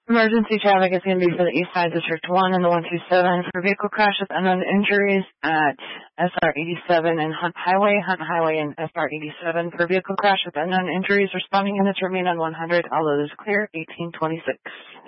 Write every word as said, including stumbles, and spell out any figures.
Emergency traffic is going to be for the East Side District one and the one two seven for vehicle crash with unknown injuries at S R eighty-seven and Hunt Highway, Hunt Highway and S R eighty-seven for vehicle crash with unknown injuries. Responding units remain on one hundred. All others clear. eighteen twenty-six.